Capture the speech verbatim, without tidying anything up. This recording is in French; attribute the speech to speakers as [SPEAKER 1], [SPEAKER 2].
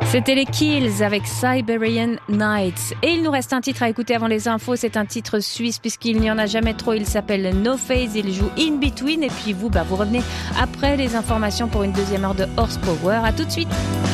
[SPEAKER 1] C'était les Kills avec Siberian Nights. Et il nous reste un titre à écouter avant les infos. C'est un titre suisse puisqu'il n'y en a jamais trop. Il s'appelle No Phase. Il joue In Between. Et puis vous, bah, vous revenez après les informations pour une deuxième heure de Horsepower. À tout de suite.